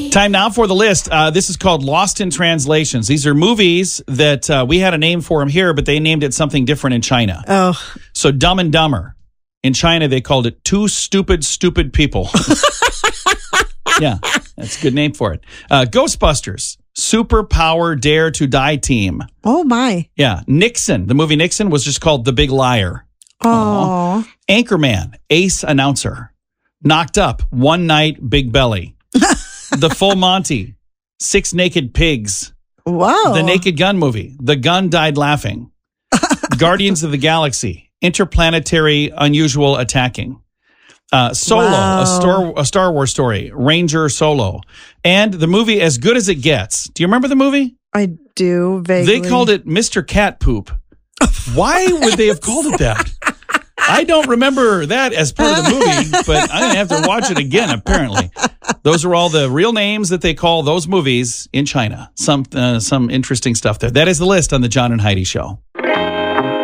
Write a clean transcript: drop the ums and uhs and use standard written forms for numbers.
Time now for the list. This is called Lost in Translations. These are movies that we had a name for them here, but they named it something different in China. Oh. So Dumb and Dumber. In China, they called it Two Stupid People. Yeah, that's a good name for it. Ghostbusters. Superpower Dare to Die Team. Oh, my. Yeah. Nixon. The movie Nixon was just called The Big Liar. Oh. Anchorman. Ace Announcer. Knocked Up. One Night. Big Belly. The Full Monty. Six Naked Pigs. Wow. The Naked Gun movie. The Gun Died Laughing. Guardians of the Galaxy. Interplanetary Unusual Attacking. Solo, Wow. a Star Wars story. Ranger Solo. And the movie As Good as It Gets. Do you remember the movie? I do, vaguely. They called it Mr. Cat Poop. Why would they have called it that? I don't remember that as part of the movie, but I'm going to have to watch it again, apparently. Those are all the real names that they call those movies in China. Some interesting stuff there. That is the list on the John and Heidi Show.